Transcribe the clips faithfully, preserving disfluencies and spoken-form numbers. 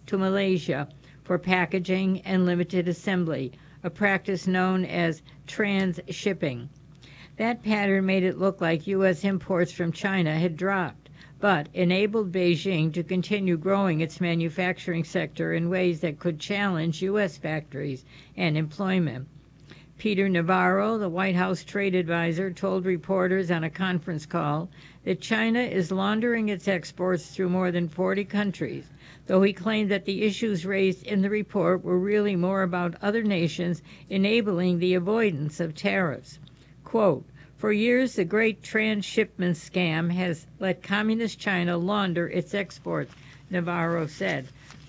to Malaysia for packaging and limited assembly, a practice known as transshipping. That pattern made it look like U S imports from China had dropped, but enabled Beijing to continue growing its manufacturing sector in ways that could challenge U S factories and employment. Peter Navarro, the White House trade advisor, told reporters on a conference call that China is laundering its exports through more than forty countries, though he claimed that the issues raised in the report were really more about other nations enabling the avoidance of tariffs. Quote, "For years, the great transshipment scam has let Communist China launder its exports," Navarro said.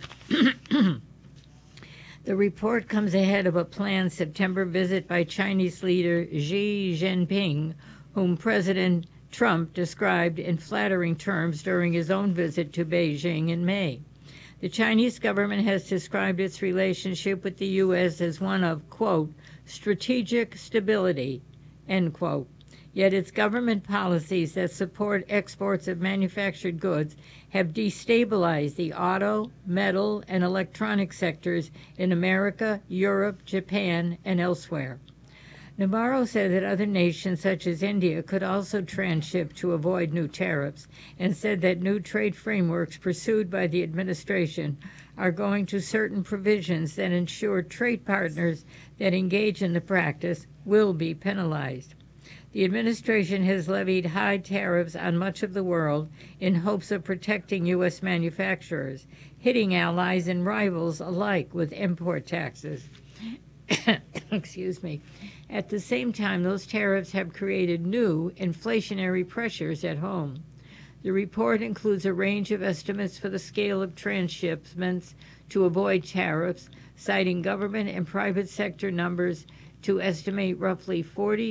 The report comes ahead of a planned September visit by Chinese leader Xi Jinping, whom President Trump described in flattering terms during his own visit to Beijing in May. The Chinese government has described its relationship with the U S as one of, quote, strategic stability, end quote. Yet its government policies that support exports of manufactured goods have destabilized the auto, metal, and electronic sectors in America, Europe, Japan, and elsewhere. Navarro said that other nations such as India could also transship to avoid new tariffs, and said that new trade frameworks pursued by the administration are going to certain provisions that ensure trade partners that engage in the practice will be penalized. The administration has levied high tariffs on much of the world in hopes of protecting U S manufacturers, hitting allies and rivals alike with import taxes. Excuse me. At the same time, those tariffs have created new inflationary pressures at home. The report includes a range of estimates for the scale of transshipments to avoid tariffs, citing government and private sector numbers to estimate roughly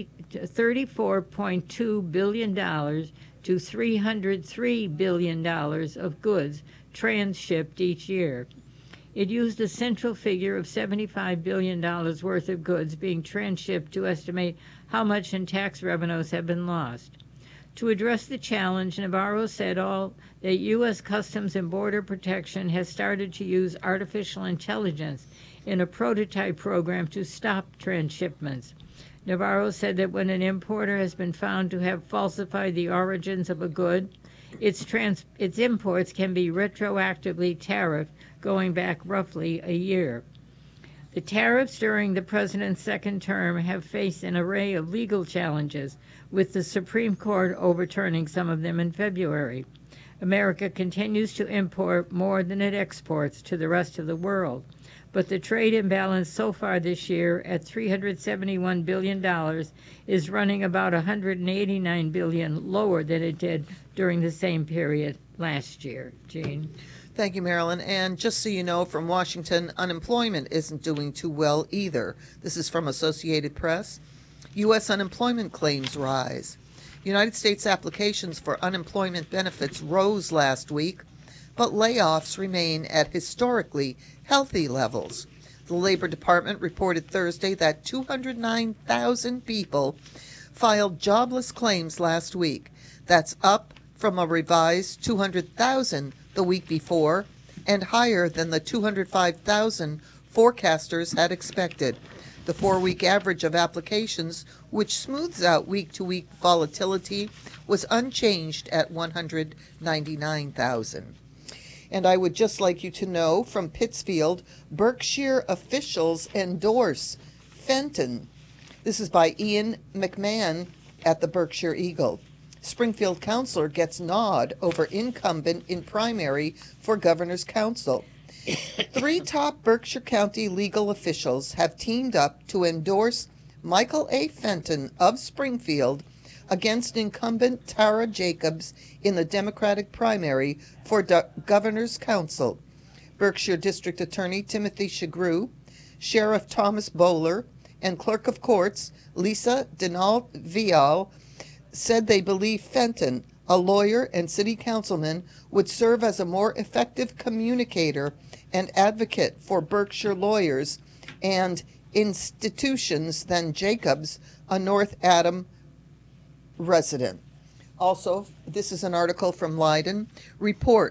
thirty-four point two billion dollars to three hundred three billion dollars of goods transshipped each year. It used a central figure of seventy-five billion dollars worth of goods being transshipped to estimate how much in tax revenues have been lost. To address the challenge, Navarro said all that U S Customs and Border Protection has started to use artificial intelligence in a prototype program to stop transshipments. Navarro said that when an importer has been found to have falsified the origins of a good, its, trans- its imports can be retroactively tariffed going back roughly a year. The tariffs during the president's second term have faced an array of legal challenges, with the Supreme Court overturning some of them in February. America continues to import more than it exports to the rest of the world, but the trade imbalance so far this year at three hundred seventy-one billion dollars is running about one hundred eighty-nine billion dollars lower than it did during the same period last year. Jean? Thank you, Marilyn. And just so you know, from Washington, unemployment isn't doing too well either. This is from Associated Press. U S unemployment claims rise. United States applications for unemployment benefits rose last week, but layoffs remain at historically healthy levels. The Labor Department reported Thursday that two hundred nine thousand people filed jobless claims last week. That's up from a revised two hundred thousand the week before and higher than the two hundred five thousand forecasters had expected. The four-week average of applications, which smooths out week-to-week volatility, was unchanged at one hundred ninety-nine thousand. And I would just like you to know from Pittsfield, Berkshire officials endorse Fenton. This is by Ian McMahon at the Berkshire Eagle. Springfield councilor gets nod over incumbent in primary for governor's council. Three top Berkshire County legal officials have teamed up to endorse Michael A. Fenton of Springfield against incumbent Tara Jacobs in the Democratic primary for do- governor's council. Berkshire District Attorney Timothy Shagru, Sheriff Thomas Bowler, and Clerk of Courts Lisa Denault Vial said they believe Fenton, a lawyer and city councilman, would serve as a more effective communicator and advocate for Berkshire lawyers and institutions than Jacobs, a North Adam resident. Also, this is an article from Leiden. Report: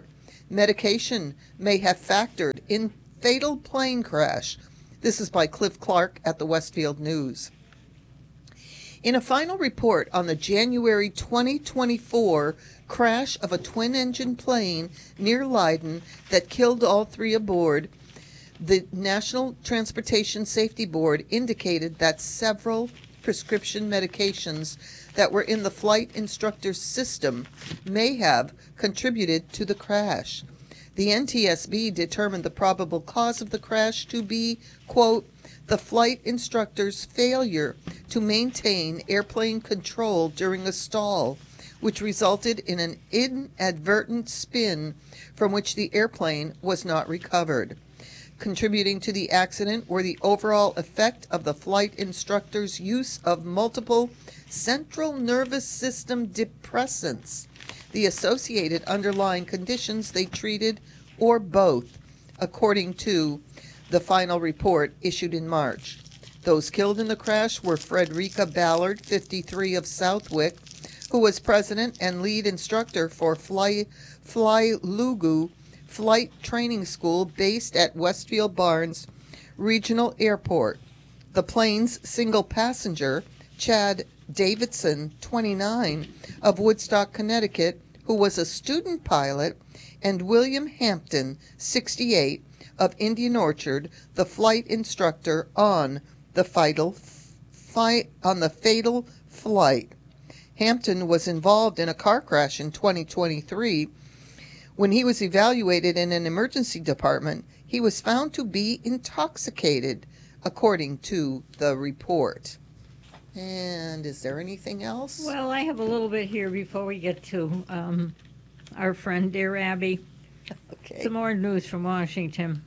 Medication may have factored in fatal plane crash. This is by Cliff Clark at the Westfield News. In a final report on the January twenty twenty-four crash of a twin-engine plane near Leiden that killed all three aboard, the National Transportation Safety Board indicated that several prescription medications that were in the flight instructor's system may have contributed to the crash. The N T S B determined the probable cause of the crash to be, quote, the flight instructor's failure to maintain airplane control during a stall, which resulted in an inadvertent spin from which the airplane was not recovered. Contributing to the accident were the overall effect of the flight instructor's use of multiple central nervous system depressants, the associated underlying conditions they treated, or both, according to the final report issued in March. Those killed in the crash were Frederica Ballard, fifty-three, of Southwick, who was president and lead instructor for Fly, Flylugu Flight Training School based at Westfield Barnes Regional Airport. The plane's single passenger, Chad Davidson, twenty-nine, of Woodstock, Connecticut, who was a student pilot, and William Hampton, sixty-eight, of Indian Orchard, the flight instructor on the fatal, fi- on the fatal flight. Hampton was involved in a car crash in twenty twenty-three. When he was evaluated in an emergency department, he was found to be intoxicated, according to the report. And is there anything else? Well, I have a little bit here before we get to um, our friend Dear Abby. Okay. Some more news from Washington.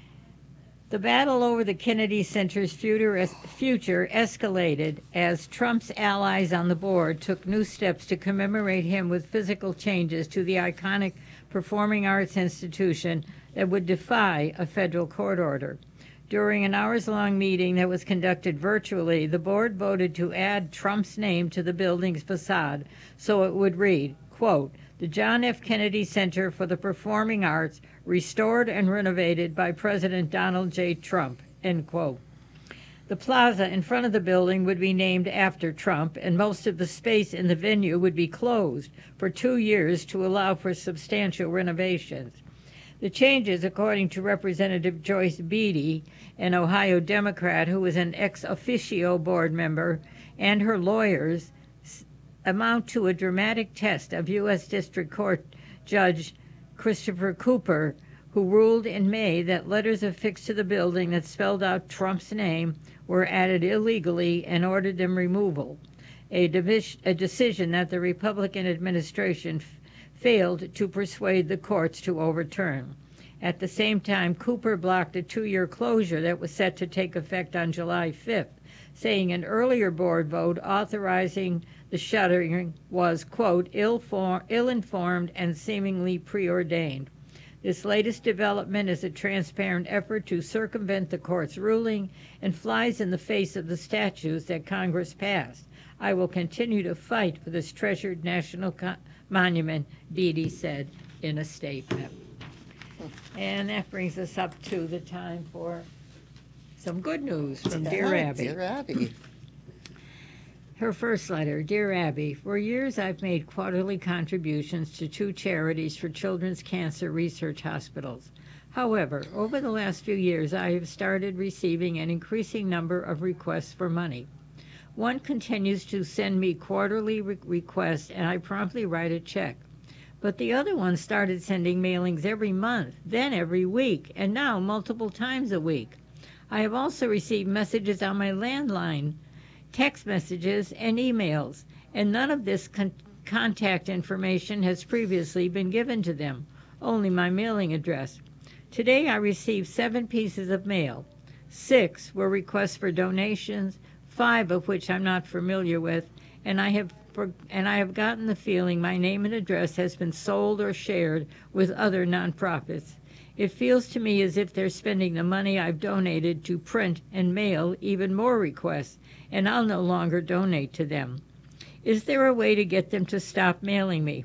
The battle over the Kennedy Center's future, future escalated as Trump's allies on the board took new steps to commemorate him with physical changes to the iconic performing arts institution that would defy a federal court order. During an hours-long meeting that was conducted virtually, the board voted to add Trump's name to the building's facade so it would read, quote, the John F. Kennedy Center for the Performing Arts, restored and renovated by President Donald J. Trump, end quote. The plaza in front of the building would be named after Trump, and most of the space in the venue would be closed for two years to allow for substantial renovations. The changes, according to Representative Joyce Beatty, an Ohio Democrat who was an ex officio board member, and her lawyers, amount to a dramatic test of U S District Court Judge Christopher Cooper, who ruled in May that letters affixed to the building that spelled out Trump's name were added illegally and ordered them removal, a, divis- a decision that the Republican administration f- failed to persuade the courts to overturn. At the same time, Cooper blocked a two-year closure that was set to take effect on July fifth, saying an earlier board vote authorizing the shuttering was, quote, ill-for- ill-informed and seemingly preordained. This latest development is a transparent effort to circumvent the court's ruling and flies in the face of the statutes that Congress passed. I will continue to fight for this treasured national co- monument, Beatty said in a statement. And that brings us up to the time for some good news from Dear Yeah, Abby. Dear Abby. Her first letter, Dear Abby, for years I've made quarterly contributions to two charities for children's cancer research hospitals. However, over the last few years I have started receiving an increasing number of requests for money. One continues to send me quarterly re- requests and I promptly write a check. But the other one started sending mailings every month, then every week, and now multiple times a week. I have also received messages on my landline, text messages, and emails, and none of this con- contact information has previously been given to them, only my mailing address. Today I received seven pieces of mail. Six were requests for donations, five of which I'm not familiar with, and I have for, and I have gotten the feeling my name and address has been sold or shared with other nonprofits. It feels to me as if they're spending the money I've donated to print and mail even more requests, and I'll no longer donate to them. Is there a way to get them to stop mailing me?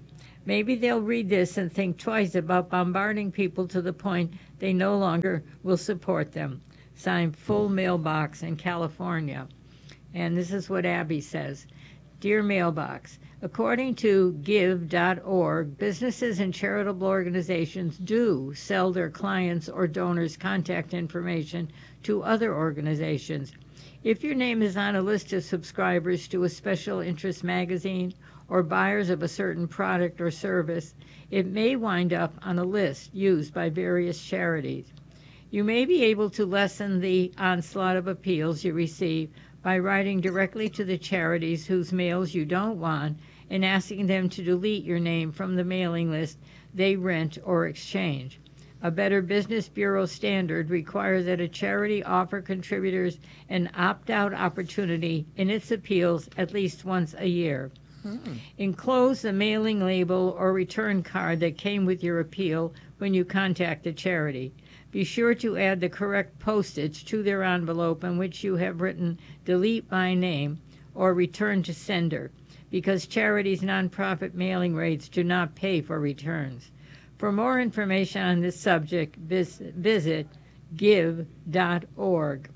Maybe they'll read this and think twice about bombarding people to the point they no longer will support them. Signed, Full Mailbox in California. And this is what Abby says. Dear Mailbox, according to give dot org, businesses and charitable organizations do sell their clients' or donors' contact information to other organizations. If your name is on a list of subscribers to a special interest magazine or buyers of a certain product or service, it may wind up on a list used by various charities. You may be able to lessen the onslaught of appeals you receive by writing directly to the charities whose mails you don't want and asking them to delete your name from the mailing list they rent or exchange. A Better Business Bureau standard requires that a charity offer contributors an opt-out opportunity in its appeals at least once a year. Hmm. Enclose the mailing label or return card that came with your appeal when you contact the charity. Be sure to add the correct postage to their envelope in which you have written delete my name or return to sender, because charities' nonprofit mailing rates do not pay for returns. For more information on this subject, visit give dot org.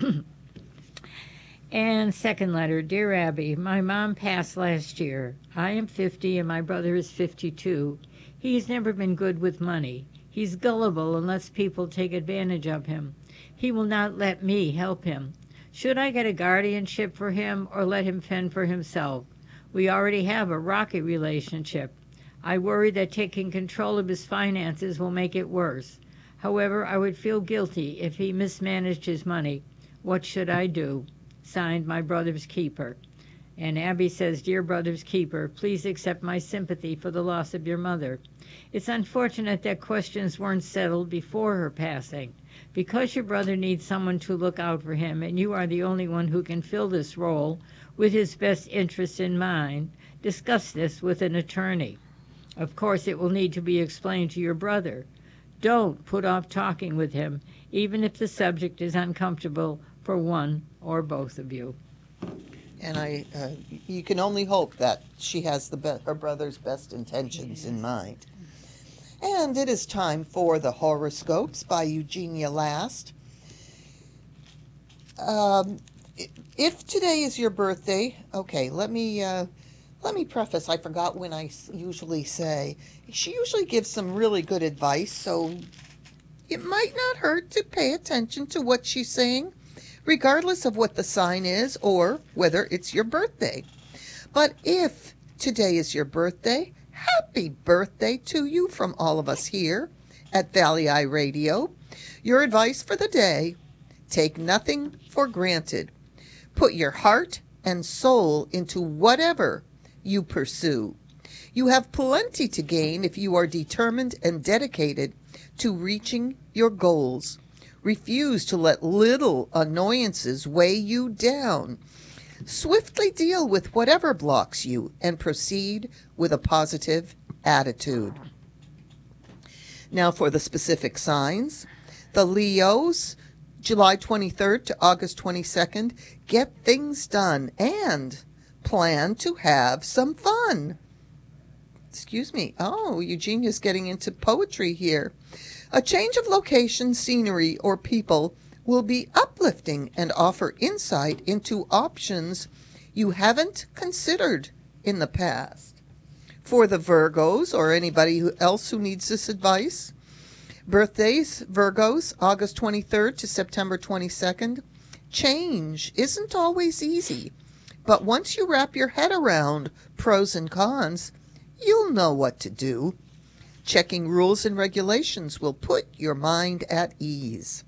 And second letter, Dear Abby, my mom passed last year. I am fifty and my brother is fifty-two. He's never been good with money. He's gullible and lets people take advantage of him. He will not let me help him. Should I get a guardianship for him or let him fend for himself? We already have a rocky relationship. I worry that taking control of his finances will make it worse. However, I would feel guilty if he mismanaged his money. What should I do? Signed, My Brother's Keeper. And Abby says, Dear Brother's Keeper, please accept my sympathy for the loss of your mother. It's unfortunate that questions weren't settled before her passing. Because your brother needs someone to look out for him, and you are the only one who can fill this role with his best interests in mind, discuss this with an attorney. Of course, it will need to be explained to your brother. Don't put off talking with him, even if the subject is uncomfortable for one or both of you. And I, uh, you can only hope that she has the be- her brother's best intentions yes. in mind. And it is time for the horoscopes by Eugenia Last. Um, if today is your birthday, okay, let me uh, let me preface. I forgot when I usually say. She usually gives some really good advice, so it might not hurt to pay attention to what she's saying, regardless of what the sign is or whether it's your birthday. But if today is your birthday, happy birthday to you from all of us here at Valley Eye Radio. Your advice for the day, take nothing for granted. Put your heart and soul into whatever you pursue. You have plenty to gain if you are determined and dedicated to reaching your goals. Refuse to let little annoyances weigh you down. Swiftly deal with whatever blocks you and proceed with a positive attitude. Now for the specific signs. The Leos, July twenty-third to August twenty-second, get things done and plan to have some fun. Excuse me. Oh, Eugenia's getting into poetry here. A change of location, scenery, or people will be uplifting and offer insight into options you haven't considered in the past. For the Virgos, or anybody else who needs this advice, birthdays, Virgos, August twenty-third to September twenty-second. Change isn't always easy, but once you wrap your head around pros and cons, you'll know what to do. Checking rules and regulations will put your mind at ease.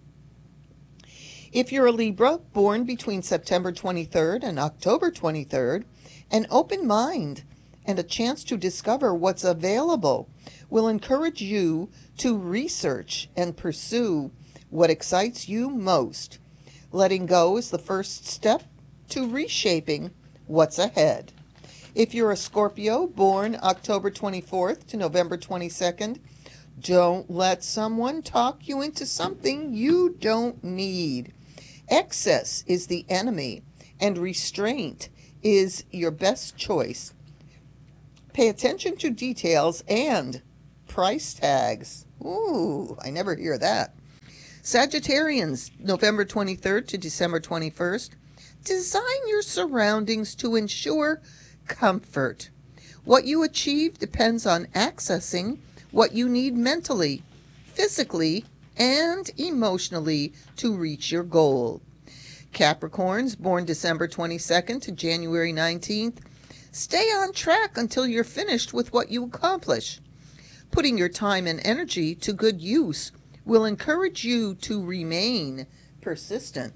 If you're a Libra, born between September twenty-third and October twenty-third, an open mind and a chance to discover what's available will encourage you to research and pursue what excites you most. Letting go is the first step to reshaping what's ahead. If you're a Scorpio, born October twenty-fourth to November twenty-second, don't let someone talk you into something you don't need. Excess is the enemy, and restraint is your best choice. Pay attention to details and price tags. Ooh, I never hear that. Sagittarians, November twenty-third to December twenty-first. Design your surroundings to ensure comfort. What you achieve depends on accessing what you need mentally, physically, and emotionally to reach your goal. Capricorns, born December twenty-second to January nineteenth. Stay on track until you're finished with what you accomplish. Putting your time and energy to good use will encourage you to remain persistent.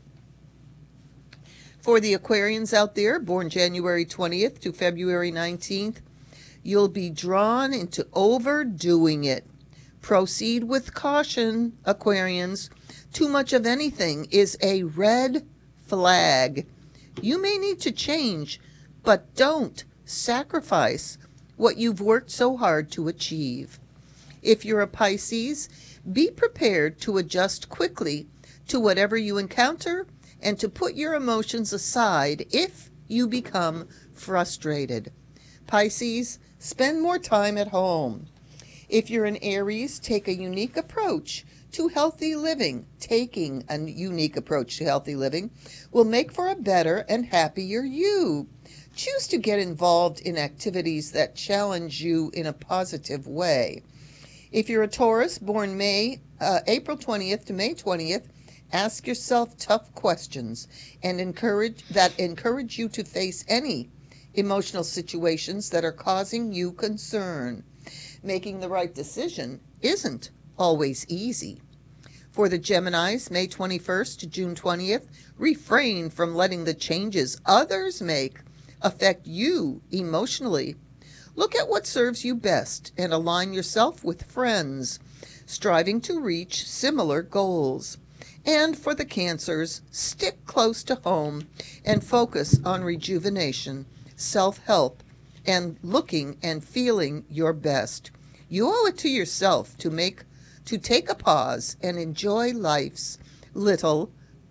For the Aquarians out there, born January twentieth to February nineteenth, you'll be drawn into overdoing it. Proceed with caution, Aquarians. Too much of anything is a red flag. You may need to change, but don't sacrifice what you've worked so hard to achieve. If you're a Pisces, be prepared to adjust quickly to whatever you encounter and to put your emotions aside if you become frustrated. Pisces, spend more time at home. If you're an Aries, take a unique approach to healthy living. Taking a unique approach to healthy living will make for a better and happier you. Choose to get involved in activities that challenge you in a positive way. If you're a Taurus, born May, uh, April twentieth to May twentieth, ask yourself tough questions and encourage that encourage you to face any emotional situations that are causing you concern. Making the right decision isn't always easy. For the Geminis, May twenty-first to June twentieth, refrain from letting the changes others make affect you emotionally. Look at what serves you best and align yourself with friends, striving to reach similar goals. And for the Cancers, stick close to home and focus on rejuvenation, self-help, and looking and feeling your best. You owe it to yourself to make to take a pause and enjoy life's little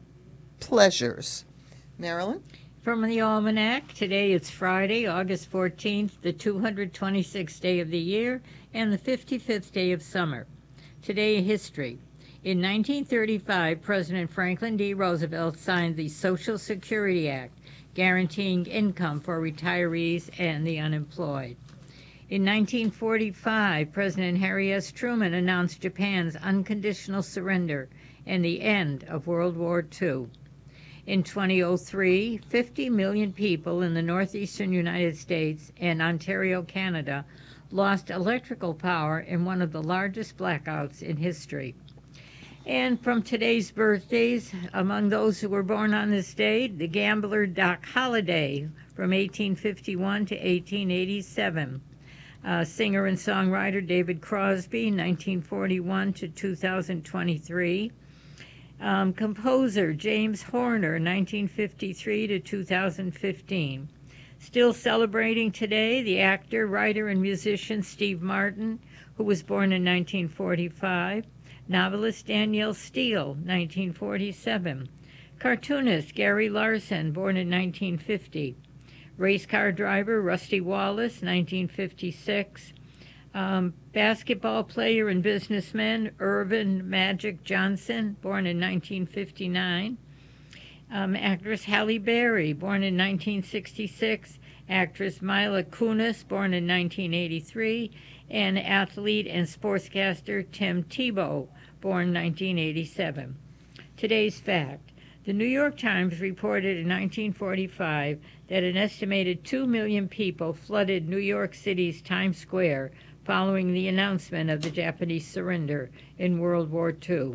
pleasures. Marilyn? From the Almanac, today it's Friday, August fourteenth, the two hundred twenty-sixth day of the year, and the fifty-fifth day of summer. Today in history. In nineteen thirty-five, President Franklin D. Roosevelt signed the Social Security Act, guaranteeing income for retirees and the unemployed. In nineteen forty-five, President Harry S. Truman announced Japan's unconditional surrender and the end of World War Two. In two thousand three, fifty million people in the northeastern United States and Ontario, Canada, lost electrical power in one of the largest blackouts in history. And from today's birthdays, among those who were born on this day, the gambler Doc Holliday from eighteen fifty-one to eighteen eighty-seven. Uh, singer and songwriter David Crosby, nineteen forty-one to two thousand twenty-three. Um, composer James Horner, nineteen fifty-three to two thousand fifteen. Still celebrating today, the actor, writer, and musician Steve Martin, who was born in nineteen forty-five. Novelist Danielle Steele, nineteen forty-seven. Cartoonist Gary Larson, born in nineteen fifty. Race car driver Rusty Wallace, nineteen fifty-six. Um, basketball player and businessman Irvin Magic Johnson, born in nineteen fifty-nine. Um, actress Halle Berry, born in nineteen sixty-six. Actress Mila Kunis, born in nineteen eighty-three. And athlete and sportscaster Tim Tebow, born nineteen eighty-seven. Today's fact. The New York Times reported in nineteen forty-five that an estimated two million people flooded New York City's Times Square following the announcement of the Japanese surrender in World War Two.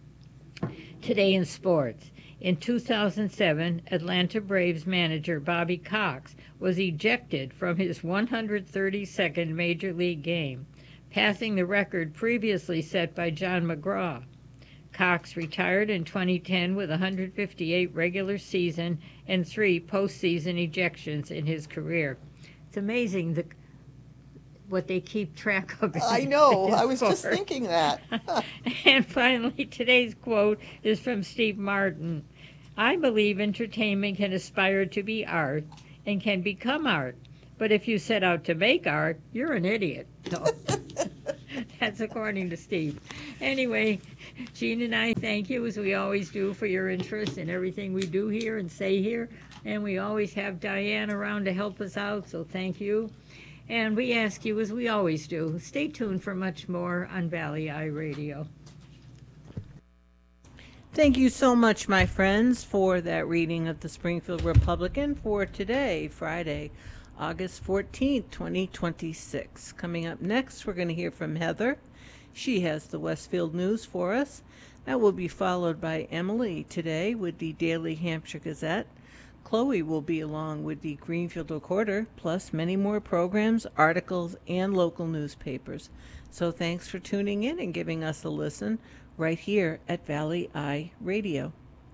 Today in sports. In two thousand seven, Atlanta Braves manager Bobby Cox was ejected from his one hundred thirty-second Major League game, passing the record previously set by John McGraw. Cox retired in twenty ten with one hundred fifty-eight regular season and three postseason ejections in his career. It's amazing the what they keep track of. I know. I was sport. just thinking that. And finally, today's quote is from Steve Martin. I believe entertainment can aspire to be art and can become art, But if you set out to make art, you're an idiot. So that's according to Steve. Anyway, Jean and I thank you, as we always do, for your interest in everything we do here and say here. And we always have Diane around to help us out, so thank you. And we ask you, as we always do, stay tuned for much more on Valley Eye Radio. Thank you so much, my friends, for that reading of the Springfield Republican for today, Friday, August fourteenth, twenty twenty-six. Coming up next, we're going to hear from Heather. She has the Westfield News for us. That will be followed by Emily today with the Daily Hampshire Gazette. Chloe will be along with the Greenfield Recorder, plus many more programs, articles, and local newspapers. So thanks for tuning in and giving us a listen right here at Valley Eye Radio.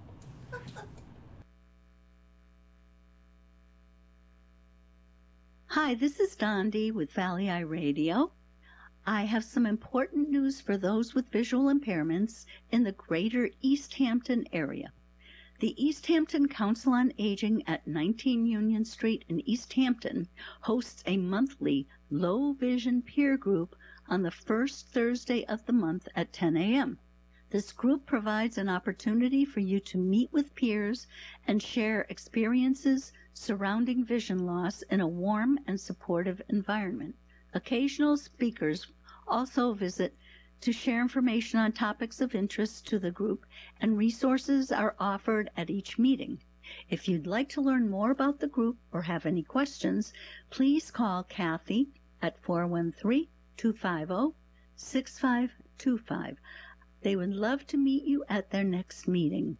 Hi, this is Dondi with Valley Eye Radio. I have some important news for those with visual impairments in the greater East Hampton area. The East Hampton Council on Aging at nineteen Union Street in East Hampton hosts a monthly low vision peer group on the first Thursday of the month at ten a.m. This group provides an opportunity for you to meet with peers and share experiences surrounding vision loss in a warm and supportive environment. Occasional speakers also visit to share information on topics of interest to the group, and resources are offered at each meeting. If you'd like to learn more about the group or have any questions, please call Kathy at four one three, two five zero, six five two five. They would love to meet you at their next meeting.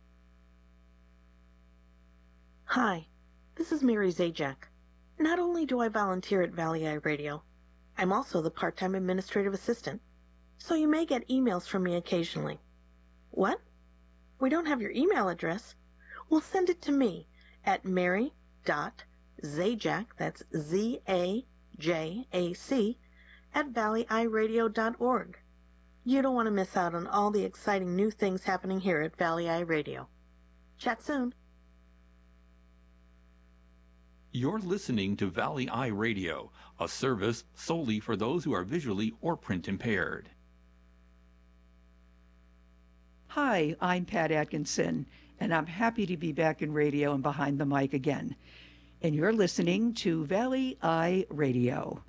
Hi, this is Mary Zajac. Not only do I volunteer at Valley Eye Radio, I'm also the part-time administrative assistant, so you may get emails from me occasionally. What? We don't have your email address? Well, send it to me at mary.zajac, that's Z A J A C, at valley eye radio dot org. You don't want to miss out on all the exciting new things happening here at Valley Eye Radio. Chat soon. You're listening to Valley Eye Radio, a service solely for those who are visually or print impaired. Hi, I'm Pat Atkinson, and I'm happy to be back in radio and behind the mic again. And you're listening to Valley Eye Radio.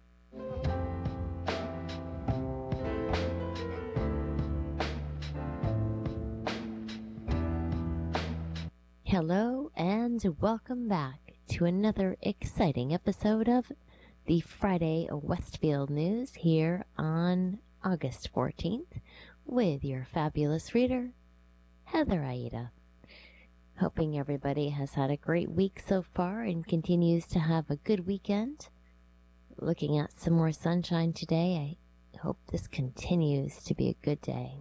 Hello and welcome back to another exciting episode of the Friday Westfield News here on August fourteenth with your fabulous reader, Heather Aida. Hoping everybody has had a great week so far and continues to have a good weekend. Looking at some more sunshine today, I hope this continues to be a good day.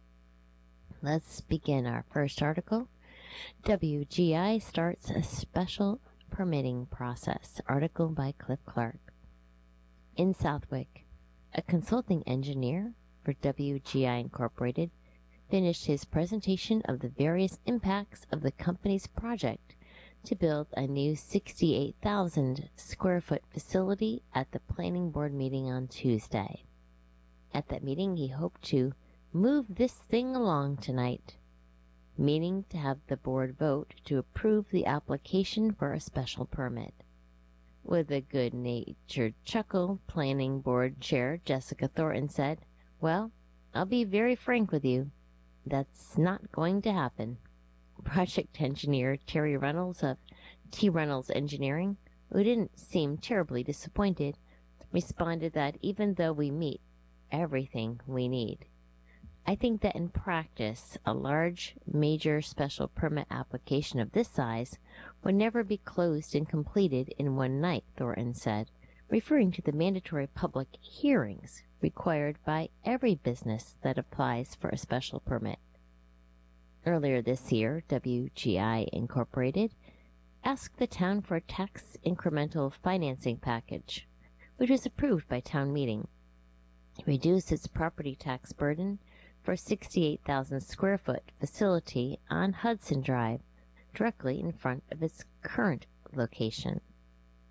Let's begin our first article. W G I starts a special permitting process. Article by Cliff Clark. In Southwick, a consulting engineer for W G I Incorporated finished his presentation of the various impacts of the company's project to build a new sixty-eight thousand square foot facility at the planning board meeting on Tuesday. At that meeting, he hoped to move this thing along tonight, meaning to have the board vote to approve the application for a special permit. With a good-natured chuckle, planning board chair Jessica Thornton said, "Well, I'll be very frank with you. That's not going to happen." Project engineer Terry Reynolds of T. Reynolds Engineering, who didn't seem terribly disappointed, responded that even though we meet everything we need, I think that in practice, a large, major special permit application of this size would never be closed and completed in one night, Thornton said, referring to the mandatory public hearings required by every business that applies for a special permit. Earlier this year, W G I Incorporated asked the town for a tax incremental financing package, which was approved by town meeting. It reduced its property tax burden for a sixty-eight thousand square foot facility on Hudson Drive, directly in front of its current location.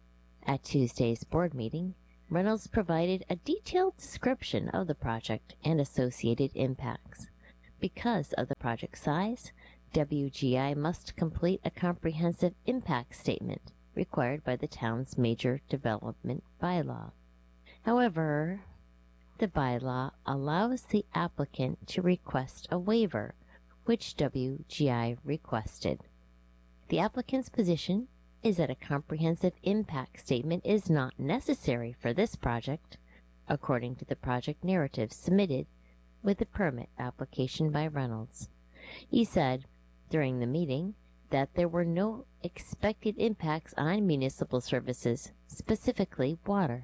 At Tuesday's board meeting, Reynolds provided a detailed description of the project and associated impacts. Because of the project size, W G I must complete a comprehensive impact statement required by the town's major development bylaw. However, the bylaw allows the applicant to request a waiver, which W G I requested. The applicant's position is that a comprehensive impact statement is not necessary for this project, according to the project narrative submitted with the permit application by Reynolds. He said during the meeting that there were no expected impacts on municipal services, specifically water.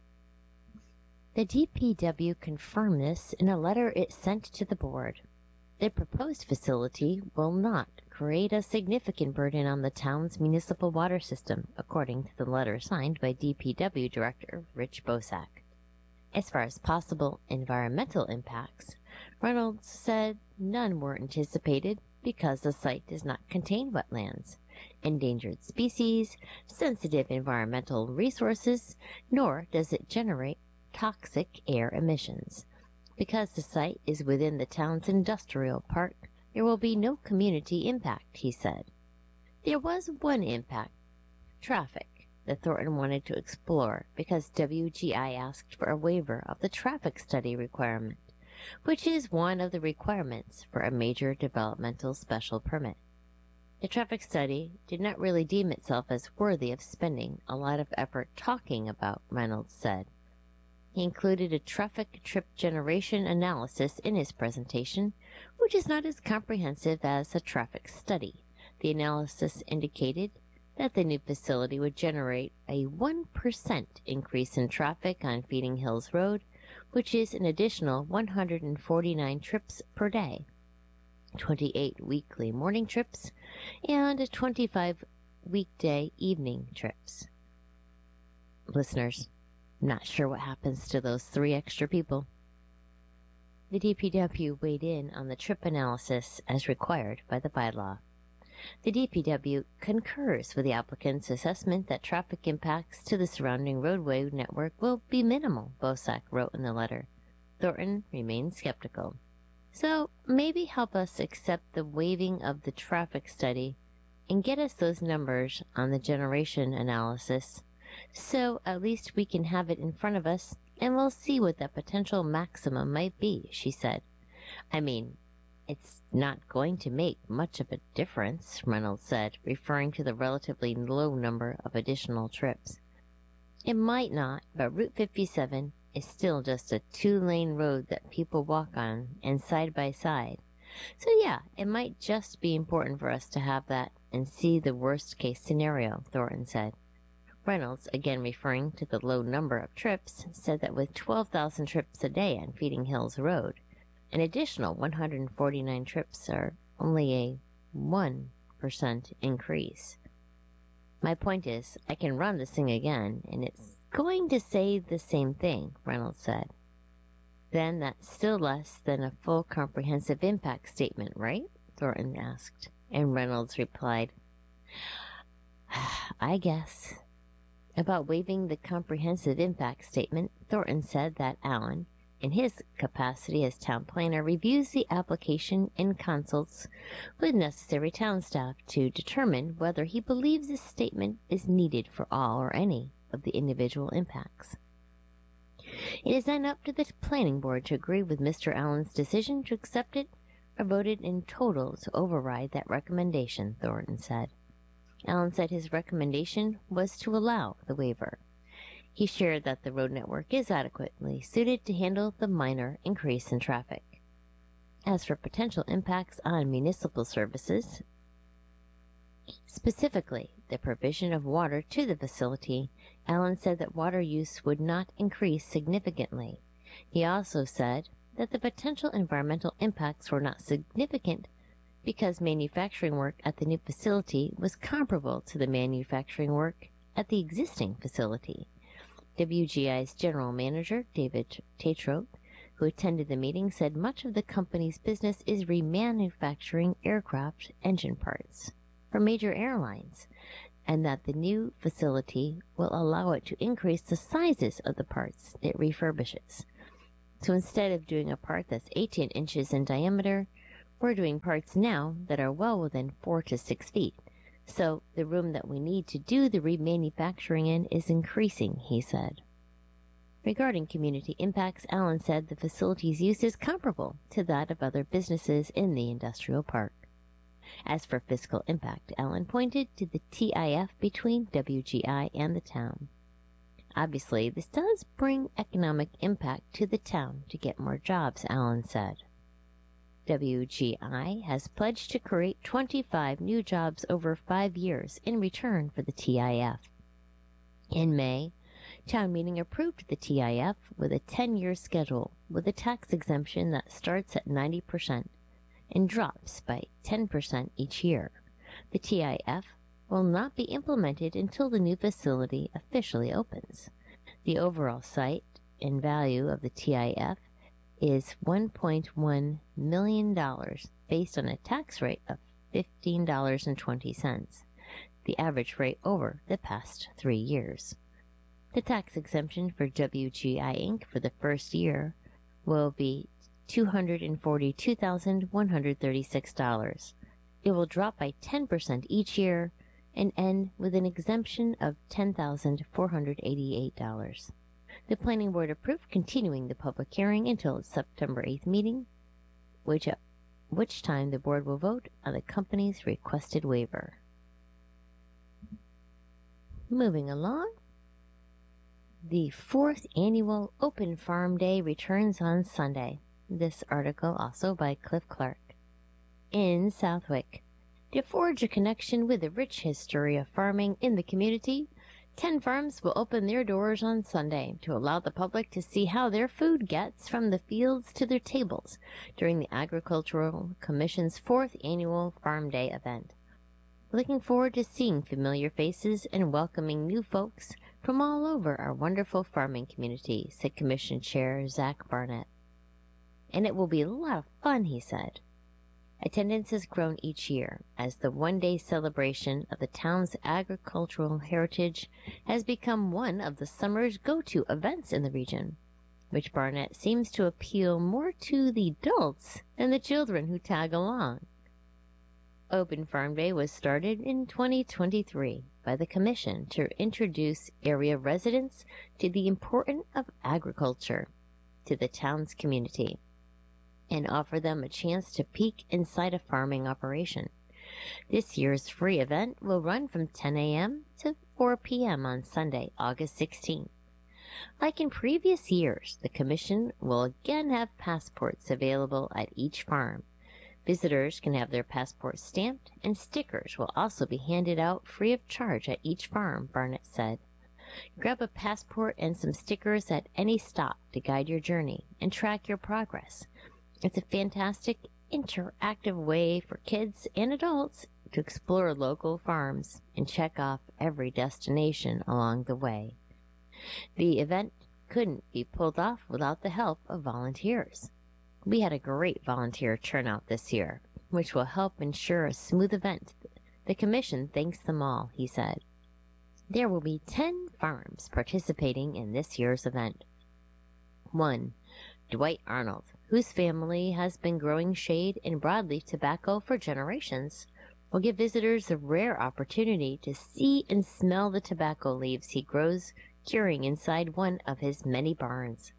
The D P W confirmed this in a letter it sent to the board. The proposed facility will not create a significant burden on the town's municipal water system, according to the letter signed by D P W Director Rich Bosak. As far as possible environmental impacts, Reynolds said none were anticipated because the site does not contain wetlands, endangered species, sensitive environmental resources, nor does it generate toxic air emissions. Because the site is within the town's industrial park, there will be no community impact, he said. There was one impact, traffic, that Thornton wanted to explore because W G I asked for a waiver of the traffic study requirement, which is one of the requirements for a major developmental special permit. The traffic study did not really deem itself as worthy of spending a lot of effort talking about, Reynolds said. He included a traffic trip generation analysis in his presentation, which is not as comprehensive as a traffic study. The analysis indicated that the new facility would generate a one percent increase in traffic on Feeding Hills Road, which is an additional one hundred forty-nine trips per day, twenty-eight weekly morning trips, and twenty-five weekday evening trips. Listeners, not sure what happens to those three extra people. The D P W weighed in on the trip analysis as required by the bylaw. The D P W concurs with the applicant's assessment that traffic impacts to the surrounding roadway network will be minimal, Bosak wrote in the letter. Thornton remains skeptical. So maybe help us accept the waiving of the traffic study and get us those numbers on the generation analysis, so at least we can have it in front of us and we'll see what the potential maximum might be, she said. I mean, it's not going to make much of a difference, Reynolds said, referring to the relatively low number of additional trips. It might not, but Route fifty-seven is still just a two-lane road that people walk on and side by side. So yeah, it might just be important for us to have that and see the worst-case scenario, Thornton said. Reynolds, again referring to the low number of trips, said that with twelve thousand trips a day on Feeding Hills Road, an additional one hundred forty-nine trips are only a one percent increase. My point is, I can run this thing again, and it's going to say the same thing, Reynolds said. Then that's still less than a full comprehensive impact statement, right? Thornton asked, and Reynolds replied, I guess. About waiving the comprehensive impact statement, Thornton said that Allen, in his capacity as town planner, reviews the application and consults with necessary town staff to determine whether he believes this statement is needed for all or any of the individual impacts. It is then up to the planning board to agree with Mister Allen's decision to accept it or vote it in total to override that recommendation, Thornton said. Allen said his recommendation was to allow the waiver. He shared that the road network is adequately suited to handle the minor increase in traffic. As for potential impacts on municipal services, specifically the provision of water to the facility, Allen said that water use would not increase significantly. He also said that the potential environmental impacts were not significant because manufacturing work at the new facility was comparable to the manufacturing work at the existing facility. W G I's general manager, David Tatro, who attended the meeting, said much of the company's business is remanufacturing aircraft engine parts for major airlines. and that the new facility will allow it to increase the sizes of the parts it refurbishes. So instead of doing a part that's eighteen inches in diameter, we're doing parts now that are well within four to six feet. So the room that we need to do the remanufacturing in is increasing, he said. Regarding community impacts, Allen said the facility's use is comparable to that of other businesses in the industrial park. As for fiscal impact, Allen pointed to the T I F between W G I and the town. Obviously, this does bring economic impact to the town to get more jobs, Allen said. W G I has pledged to create twenty-five new jobs over five years in return for the T I F. In May, town meeting approved the T I F with a ten-year schedule with a tax exemption that starts at ninety percent and drops by ten percent each year. The T I F will not be implemented until the new facility officially opens. The overall site and value of the T I F is one point one million dollars based on a tax rate of fifteen dollars and twenty cents, the average rate over the past three years. The tax exemption for W G I Incorporated for the first year will be two hundred forty-two thousand one hundred thirty-six dollars. It will drop by ten percent each year and end with an exemption of ten thousand four hundred eighty-eight dollars. The Planning Board approved continuing the public hearing until its September eighth meeting, which at which time the board will vote on the company's requested waiver. Moving along, the fourth annual Open Farm Day returns on Sunday. This article also by Cliff Clark. In Southwick, to forge a connection with the rich history of farming in the community, ten farms will open their doors on Sunday to allow the public to see how their food gets from the fields to their tables during the Agricultural Commission's fourth annual Farm Day event. Looking forward to seeing familiar faces and welcoming new folks from all over our wonderful farming community, said Commission Chair Zach Barnett. And it will be a lot of fun, he said. Attendance has grown each year as the one-day celebration of the town's agricultural heritage has become one of the summer's go-to events in the region, which Barnett seems to appeal more to the adults than the children who tag along. Open Farm Day was started in twenty twenty-three by the Commission to introduce area residents to the importance of agriculture to the town's community and offer them a chance to peek inside a farming operation. This year's free event will run from ten a.m. to four p.m. on Sunday, August sixteenth. Like in previous years, the Commission will again have passports available at each farm. Visitors can have their passports stamped, and stickers will also be handed out free of charge at each farm, Barnett said. Grab a passport and some stickers at any stop to guide your journey and track your progress. It's a fantastic, interactive way for kids and adults to explore local farms and check off every destination along the way. The event couldn't be pulled off without the help of volunteers. We had a great volunteer turnout this year, which will help ensure a smooth event. The Commission thanks them all, he said. There will be ten farms participating in this year's event. one. Dwight Arnold, whose family has been growing shade and broadleaf tobacco for generations, will give visitors a rare opportunity to see and smell the tobacco leaves he grows curing inside one of his many barns.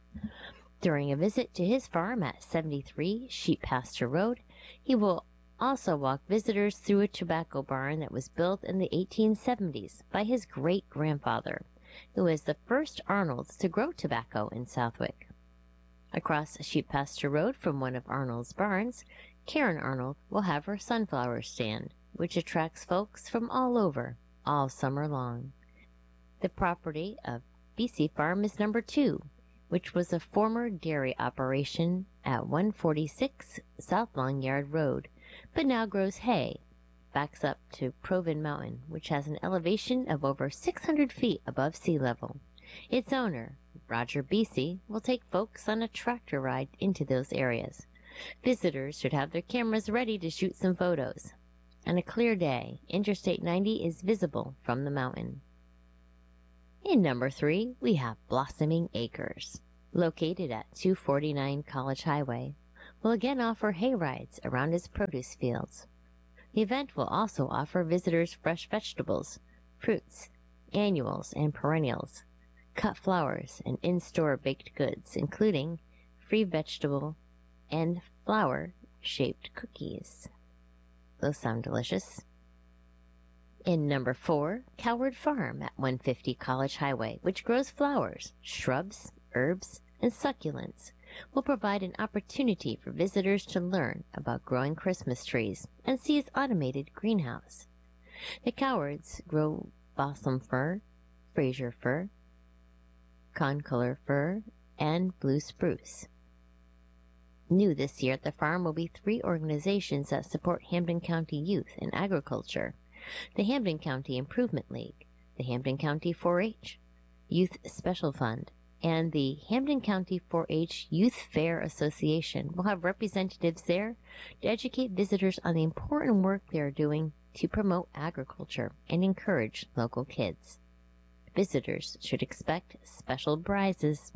During a visit to his farm at seventy-three Sheep Pasture Road, he will also walk visitors through a tobacco barn that was built in the eighteen seventies by his great-grandfather, who was the first Arnolds to grow tobacco in Southwick. Across Sheep Pasture Road from one of Arnold's barns, Karen Arnold will have her sunflower stand, which attracts folks from all over, all summer long. The property of B C Farm is number two, which was a former dairy operation at one forty-six South Long Yard Road, but now grows hay, backs up to Proven Mountain, which has an elevation of over six hundred feet above sea level. Its owner, Roger Beasy, will take folks on a tractor ride into those areas. Visitors should have their cameras ready to shoot some photos. On a clear day, Interstate ninety is visible from the mountain. In number three, we have Blossoming Acres. Located at two forty-nine College Highway, will again offer hay rides around its produce fields. The event will also offer visitors fresh vegetables, fruits, annuals and perennials, cut flowers, and in-store baked goods, including free vegetable and flower-shaped cookies. Those sound delicious. In number four, Coward Farm at one fifty College Highway, which grows flowers, shrubs, herbs, and succulents, will provide an opportunity for visitors to learn about growing Christmas trees and see its automated greenhouse. The Cowards grow balsam fir, Fraser fir, concolor fir, and blue spruce. New this year at the farm will be three organizations that support Hampden County youth and agriculture: the Hampden County Improvement League, the Hampden County four H Youth Special Fund, and the Hampden County four H Youth Fair Association will have representatives there to educate visitors on the important work they are doing to promote agriculture and encourage local kids. Visitors should expect special prizes.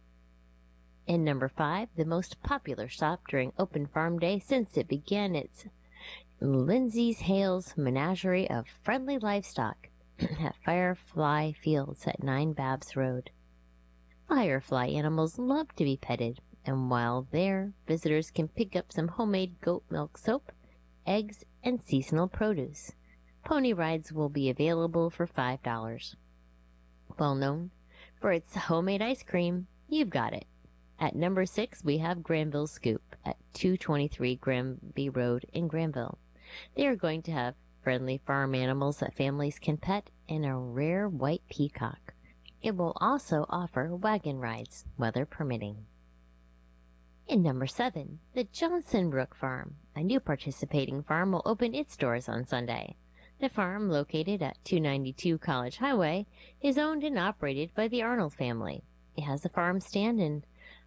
In number five, the most popular stop during Open Farm Day since it began its Lindsay's Hales Menagerie of Friendly Livestock at Firefly Fields at nine Babs Road. Firefly animals love to be petted, and while there, visitors can pick up some homemade goat milk soap, eggs, and seasonal produce. Pony rides will be available for five dollars. Well known for its homemade ice cream, you've got it. At number six, we have Granville Scoop at two twenty-three Granby Road in Granville. They are going to have friendly farm animals that families can pet and a rare white peacock. It will also offer wagon rides, weather permitting. In number seven, the Johnson Brook Farm, a new participating farm, will open its doors on Sunday. The farm, located at two ninety-two College Highway, is owned and operated by the Arnold family. It has a farm stand and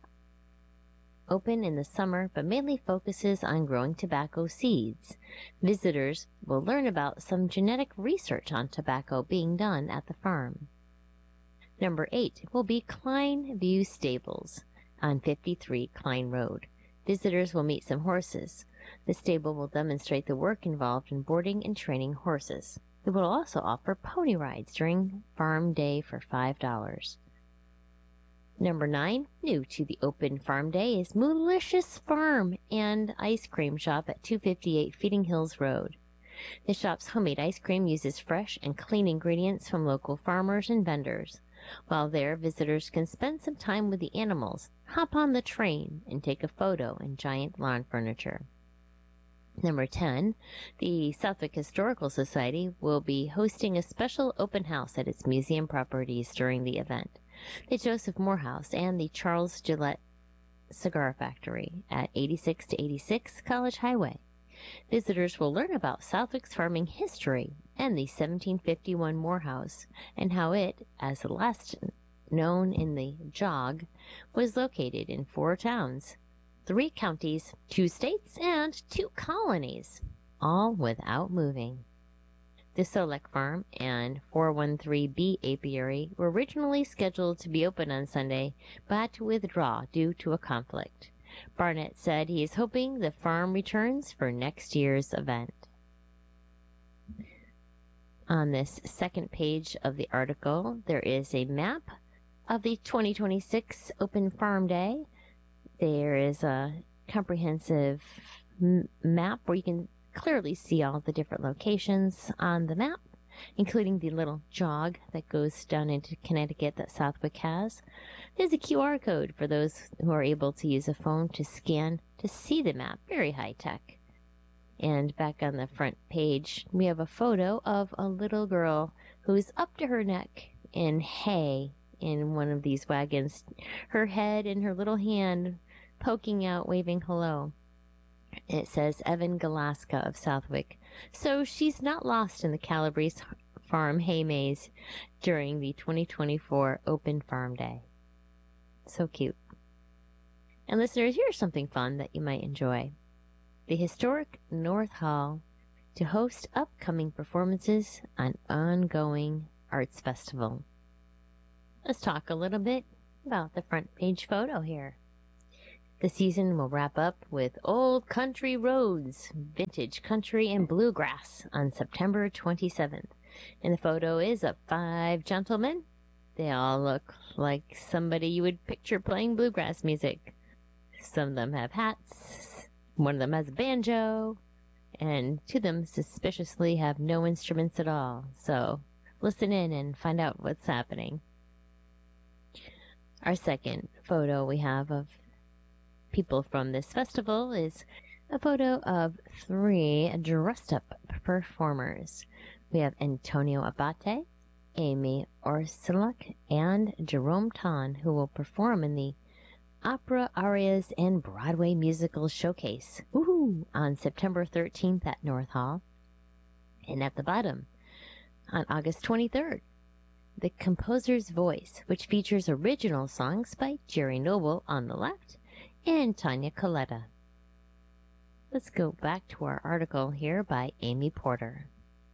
open in the summer, but mainly focuses on growing tobacco seeds. Visitors will learn about some genetic research on tobacco being done at the farm. Number eight will be Klein View Stables on fifty-three Klein Road. Visitors will meet some horses. The stable will demonstrate the work involved in boarding and training horses. It will also offer pony rides during Farm Day for five dollars. Number nine, new to the Open Farm Day, is Moolicious Farm and Ice Cream Shop at two fifty-eight Feeding Hills Road. The shop's homemade ice cream uses fresh and clean ingredients from local farmers and vendors. While there, visitors can spend some time with the animals, hop on the train, and take a photo in giant lawn furniture. Number ten, the Southwick Historical Society will be hosting a special open house at its museum properties during the event. The Joseph Moore House and the Charles Gillette Cigar Factory at eighty-six to eighty-six College Highway. Visitors will learn about Southwick's farming history and the seventeen fifty-one Moore House, and how it, as the last known in the jog, was located in four towns, three counties, two states, and two colonies, all without moving. The Solek Farm and four one three B Apiary were originally scheduled to be open on Sunday, but had to withdraw due to a conflict. Barnett said he is hoping the farm returns for next year's event. On this second page of the article, there is a map of the twenty twenty-six Open Farm Day. There is a comprehensive m- map where you can clearly see all the different locations on the map, including the little jog that goes down into Connecticut that Southwick has. There's a Q R code for those who are able to use a phone to scan to see the map. Very high tech. And back on the front page, we have a photo of a little girl who's up to her neck in hay in one of these wagons, her head and her little hand poking out, waving hello. It says Evan Galaska of Southwick. So she's not lost in the Calabrese Farm hay maze during the twenty twenty-four Open Farm Day. So cute. And listeners, here's something fun that you might enjoy. The historic North Hall to host upcoming performances on ongoing arts festival. Let's talk a little bit about the front page photo here. The season will wrap up with Old Country Roads, Vintage Country and Bluegrass on September twenty-seventh. And the photo is of five gentlemen. They all look like somebody you would picture playing bluegrass music. Some of them have hats, one of them has a banjo, and two of them suspiciously have no instruments at all. So listen in and find out what's happening. Our second photo we have of people from this festival is a photo of three dressed up performers. We have Antonio Abate, Amy Orsiluk, and Jerome Ton, who will perform in the Opera Arias and Broadway Musical Showcase woohoo, on September thirteenth at North Hall. And at the bottom, on August twenty-third, The Composer's Voice, which features original songs by Jerry Noble on the left and Tanya Coletta. Let's go back to our article here by Amy Porter.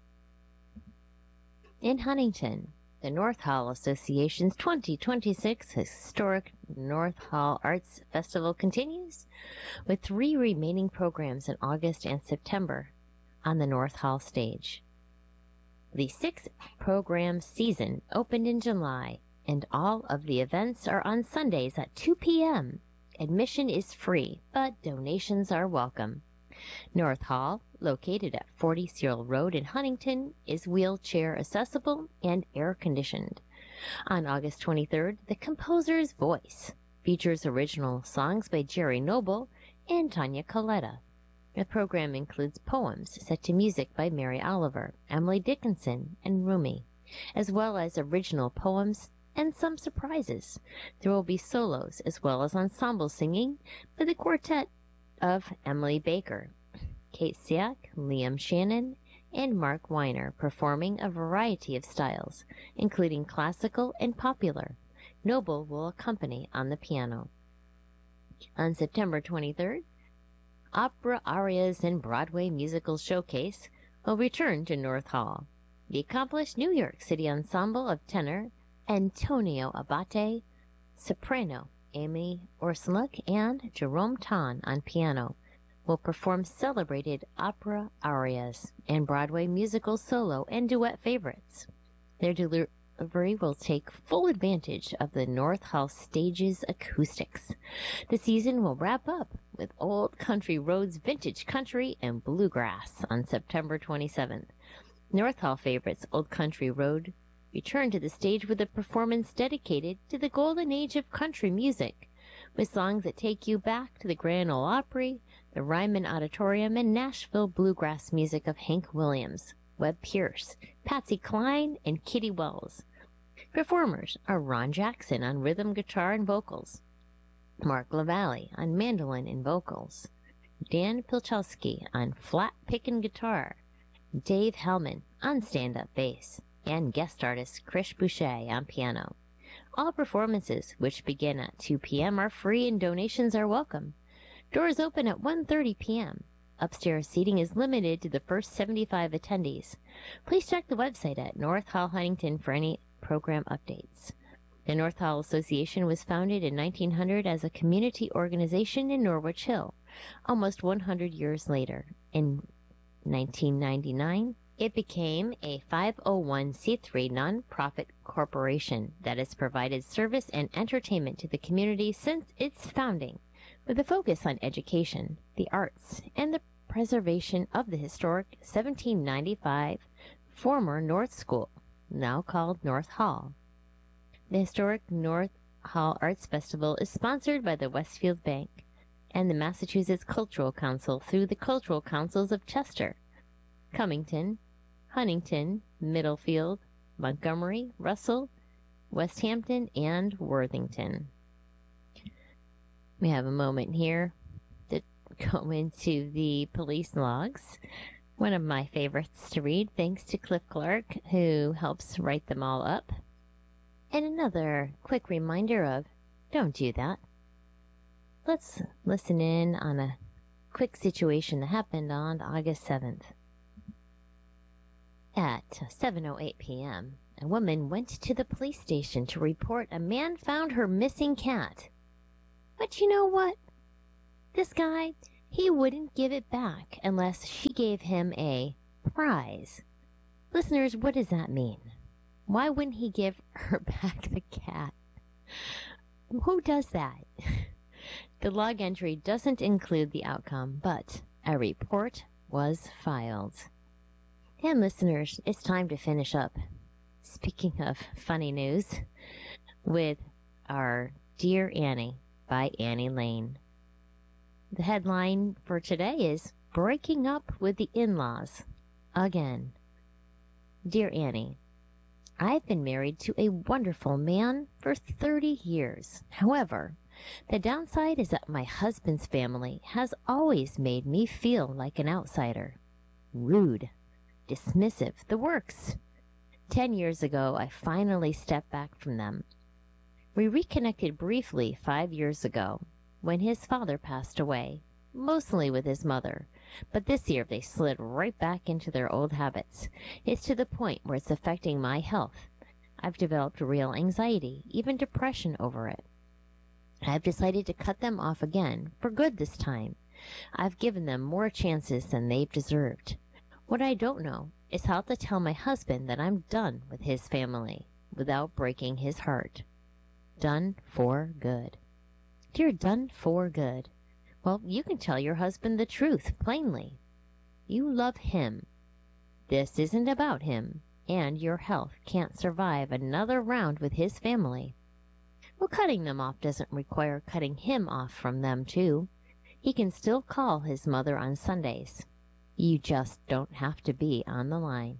In Huntington, the North Hall Association's twenty twenty-six Historic North Hall Arts Festival continues, with three remaining programs in August and September on the North Hall stage. The six-program season opened in July, and all of the events are on Sundays at two p.m. Admission is free, but donations are welcome. North Hall, located at forty Searle Road in Huntington, is wheelchair accessible and air-conditioned. On August twenty-third, The Composer's Voice features original songs by Jerry Noble and Tanya Coletta. The program includes poems set to music by Mary Oliver, Emily Dickinson, and Rumi, as well as original poems and some surprises. There will be solos as well as ensemble singing by the quartet of Emily Baker, Kate Siak, Liam Shannon, and Mark Weiner, performing a variety of styles, including classical and popular. Noble will accompany on the piano. On September twenty-third, Opera Arias and Broadway Musical Showcase will return to North Hall. The accomplished New York City ensemble of tenor Antonio Abate, soprano Amy Orsiluk, and Jerome Ton on piano will perform celebrated opera arias and Broadway musical solo and duet favorites. Their delivery will take full advantage of the North Hall stage's acoustics. The season will wrap up with Old Country Roads, Vintage Country and Bluegrass on September twenty-seventh. North Hall favorites Old Country Road return to the stage with a performance dedicated to the golden age of country music, with songs that take you back to the Grand Ole Opry, the Ryman Auditorium, and Nashville bluegrass music of Hank Williams, Webb Pierce, Patsy Cline, and Kitty Wells. Performers are Ron Jackson on rhythm guitar and vocals, Mark LaValle on mandolin and vocals, Dan Pilchowski on flat pick and guitar, Dave Hellman on stand-up bass, and guest artist Krish Boucher on piano. All performances, which begin at two p.m., are free and donations are welcome. Doors open at one thirty p.m. Upstairs seating is limited to the first seventy-five attendees. Please check the website at North Hall Huntington for any program updates. The North Hall Association was founded in nineteen hundred as a community organization in Norwich Hill. Almost one hundred years later, in nineteen ninety-nine, it became a five oh one c three nonprofit corporation that has provided service and entertainment to the community since its founding, with a focus on education, the arts, and the preservation of the historic seventeen ninety-five former North School, now called North Hall. The historic North Hall Arts Festival is sponsored by the Westfield Bank and the Massachusetts Cultural Council through the Cultural Councils of Chester, Cummington, Huntington, Middlefield, Montgomery, Russell, West Hampton, and Worthington. We have a moment here to go into the police logs. One of my favorites to read, thanks to Cliff Clark, who helps write them all up. And another quick reminder of, don't do that. Let's listen in on a quick situation that happened on August seventh. At seven oh eight p.m., a woman went to the police station to report a man found her missing cat. But you know what? This guy, he wouldn't give it back unless she gave him a prize. Listeners, what does that mean? Why wouldn't he give her back the cat? Who does that? The log entry doesn't include the outcome, but a report was filed. And listeners, it's time to finish up. Speaking of funny news, with our Dear Annie by Annie Lane. The headline for today is Breaking Up with the In-Laws Again. Dear Annie, I've been married to a wonderful man for thirty years. However, the downside is that my husband's family has always made me feel like an outsider. Rude, dismissive, the works. Ten years ago, I finally stepped back from them. We reconnected briefly five years ago when his father passed away, mostly with his mother, but this year they slid right back into their old habits. It's to the point where it's affecting my health. I've developed real anxiety, even depression over it. I've decided to cut them off again, for good this time. I've given them more chances than they've deserved. What I don't know is how to tell my husband that I'm done with his family without breaking his heart. Done for good. You're done for good. Well, you can tell your husband the truth plainly. You love him. This isn't about him, and your health can't survive another round with his family. Well, cutting them off doesn't require cutting him off from them, too. He can still call his mother on Sundays. You just don't have to be on the line.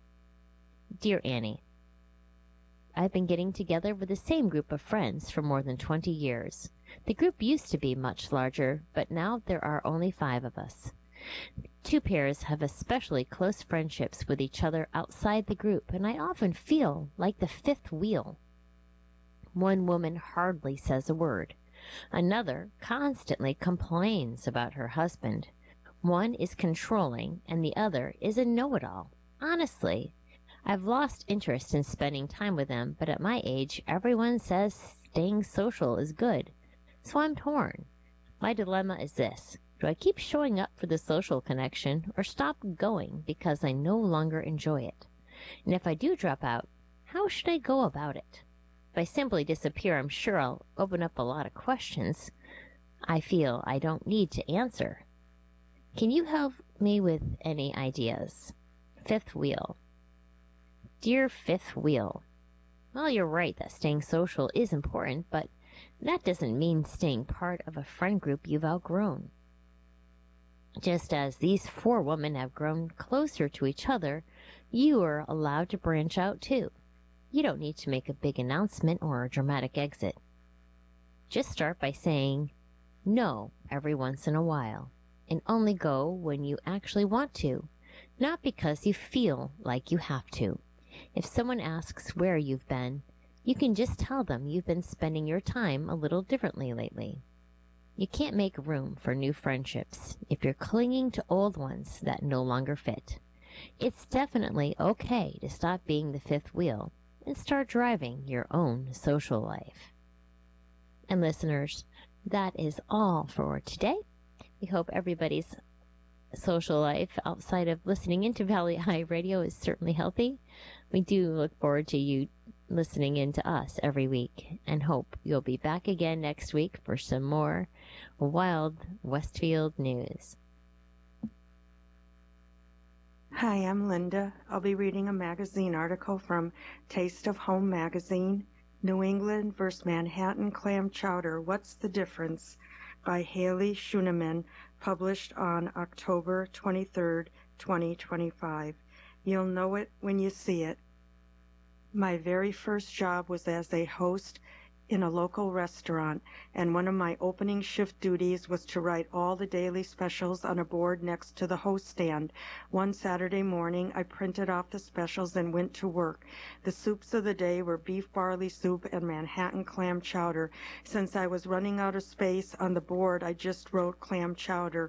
Dear Annie, I've been getting together with the same group of friends for more than twenty years. The group used to be much larger, but now there are only five of us. Two pairs have especially close friendships with each other outside the group, and I often feel like the fifth wheel. One woman hardly says a word. Another constantly complains about her husband. One is controlling, and the other is a know-it-all. Honestly, I've lost interest in spending time with them, but at my age, everyone says staying social is good. So I'm torn. My dilemma is this. Do I keep showing up for the social connection, or stop going because I no longer enjoy it? And if I do drop out, how should I go about it? If I simply disappear, I'm sure I'll open up a lot of questions I feel I don't need to answer. Can you help me with any ideas? Fifth wheel. Dear fifth wheel, well, you're right that staying social is important, but that doesn't mean staying part of a friend group you've outgrown. Just as these four women have grown closer to each other, you are allowed to branch out too. You don't need to make a big announcement or a dramatic exit. Just start by saying no every once in a while, and only go when you actually want to, not because you feel like you have to. If someone asks where you've been, you can just tell them you've been spending your time a little differently lately. You can't make room for new friendships if you're clinging to old ones that no longer fit. It's definitely okay to stop being the fifth wheel and start driving your own social life. And listeners, that is all for today. We hope everybody's social life outside of listening into Valley High Radio is certainly healthy. We do look forward to you listening in to us every week and hope you'll be back again next week for some more Wild Westfield news. Hi, I'm Linda. I'll be reading a magazine article from Taste of Home magazine, New England versus Manhattan Clam Chowder, What's the Difference? By Haley Schuneman, published on October twenty-third, twenty twenty-five. You'll know it when you see it. My very first job was as a host in a local restaurant, and one of my opening shift duties was to write all the daily specials on a board next to the host stand. One Saturday morning, I printed off the specials and went to work. The soups of the day were beef barley soup and Manhattan clam chowder. Since I was running out of space on the board, I just wrote clam chowder.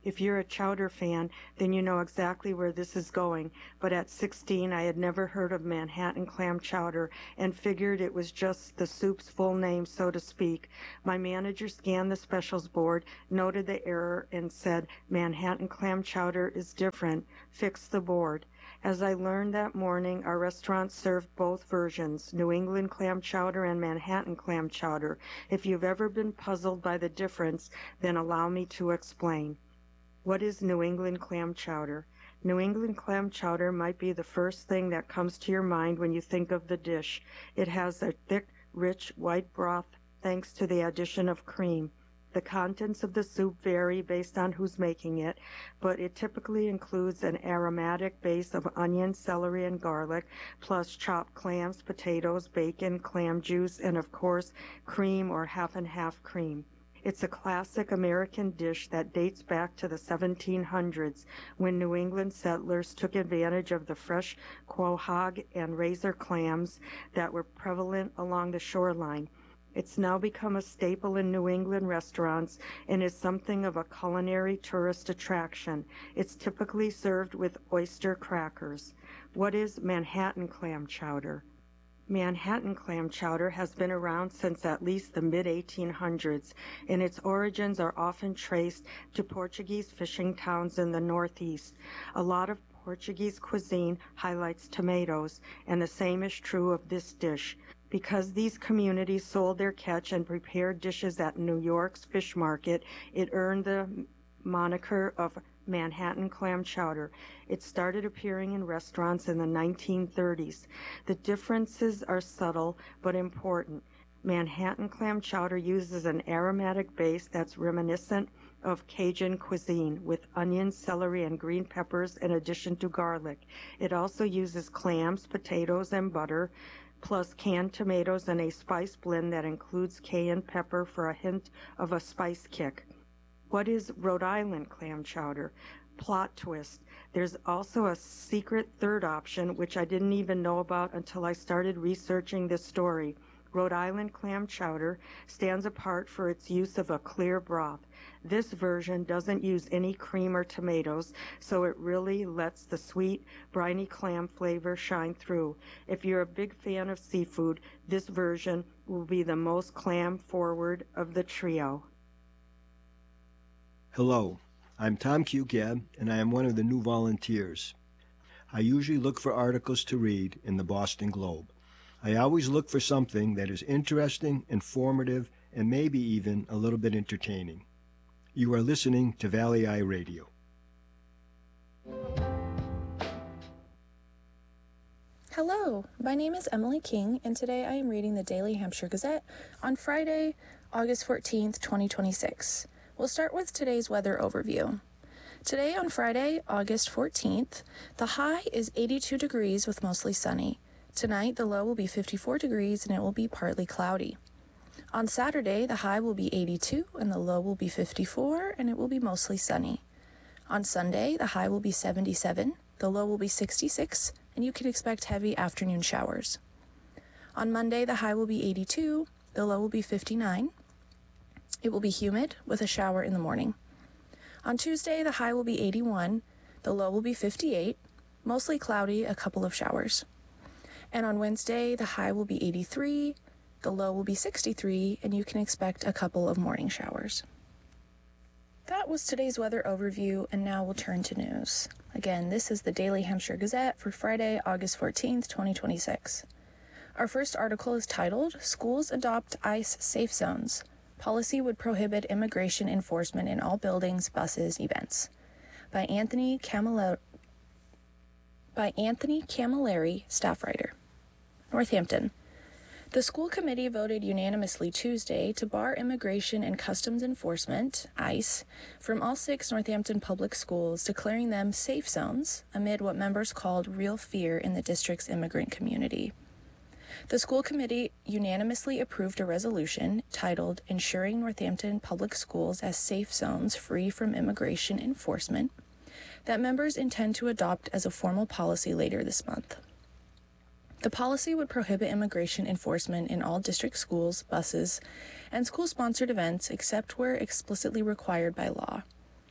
If you're a chowder fan, then you know exactly where this is going. But at sixteen, I had never heard of Manhattan clam chowder and figured it was just the soup's full name, so to speak. My manager scanned the specials board, noted the error, and said, Manhattan clam chowder is different. Fix the board. As I learned that morning, our restaurant served both versions, New England clam chowder and Manhattan clam chowder. If you've ever been puzzled by the difference, then allow me to explain. What is New England clam chowder? New England clam chowder might be the first thing that comes to your mind when you think of the dish. It has a thick, rich, white broth thanks to the addition of cream. The contents of the soup vary based on who's making it, but it typically includes an aromatic base of onion, celery, and garlic, plus chopped clams, potatoes, bacon, clam juice, and of course, cream or half and half cream. It's a classic American dish that dates back to the seventeen hundreds when New England settlers took advantage of the fresh quahog and razor clams that were prevalent along the shoreline. It's now become a staple in New England restaurants and is something of a culinary tourist attraction. It's typically served with oyster crackers. What is Manhattan clam chowder? Manhattan clam chowder has been around since at least the mid eighteen hundreds, and its origins are often traced to Portuguese fishing towns in the Northeast. A lot of Portuguese cuisine highlights tomatoes, and the same is true of this dish. Because these communities sold their catch and prepared dishes at New York's fish market, it earned the moniker of Manhattan clam chowder. It started appearing in restaurants in the nineteen thirties. The differences are subtle but important. Manhattan clam chowder uses an aromatic base that's reminiscent of Cajun cuisine with onions, celery, and green peppers in addition to garlic. It also uses clams, potatoes, and butter, plus canned tomatoes and a spice blend that includes cayenne pepper for a hint of a spice kick. What is Rhode Island clam chowder? Plot twist. There's also a secret third option, which I didn't even know about until I started researching this story. Rhode Island clam chowder stands apart for its use of a clear broth. This version doesn't use any cream or tomatoes, so it really lets the sweet, briny clam flavor shine through. If you're a big fan of seafood, this version will be the most clam-forward of the trio. Hello, I'm Tom Cucab, and I am one of the new volunteers. I usually look for articles to read in the Boston Globe. I always look for something that is interesting, informative, and maybe even a little bit entertaining. You are listening to Valley Eye Radio. Hello, my name is Emily King, and today I am reading the Daily Hampshire Gazette on Friday, August fourteenth, twenty twenty-six. We'll start with today's weather overview. Today on Friday, August fourteenth, the high is eighty-two degrees with mostly sunny. Tonight, the low will be fifty-four degrees and it will be partly cloudy. On Saturday, the high will be eighty-two and the low will be fifty-four and it will be mostly sunny. On Sunday, the high will be seventy-seven, the low will be sixty-six, and you can expect heavy afternoon showers. On Monday, the high will be eighty-two, the low will be fifty-nine. It will be humid with a shower in the morning. On Tuesday, the high will be eighty-one, the low will be fifty-eight, mostly cloudy, a couple of showers. And on Wednesday, the high will be eighty-three, the low will be sixty-three, and you can expect a couple of morning showers. That was today's weather overview, and now we'll turn to news. Again, this is the Daily Hampshire Gazette for Friday, August fourteenth, twenty twenty-six. Our first article is titled, Schools Adopt ICE Safe Zones. Policy would prohibit immigration enforcement in all buildings, buses, events. By Anthony Camilleri, by Anthony Camilleri, staff writer. Northampton. The school committee voted unanimously Tuesday to bar Immigration and Customs Enforcement, ICE, from all six Northampton public schools, declaring them safe zones amid what members called real fear in the district's immigrant community. The school committee unanimously approved a resolution titled Ensuring Northampton Public Schools as Safe Zones Free from Immigration Enforcement that members intend to adopt as a formal policy later this month. The policy would prohibit immigration enforcement in all district schools, buses, and school-sponsored events except where explicitly required by law.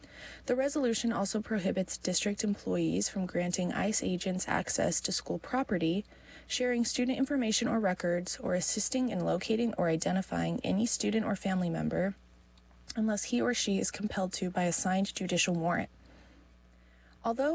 The resolution also prohibits district employees from granting ICE agents access to school property, sharing student information or records, or assisting in locating or identifying any student or family member unless he or she is compelled to by a signed judicial warrant. Although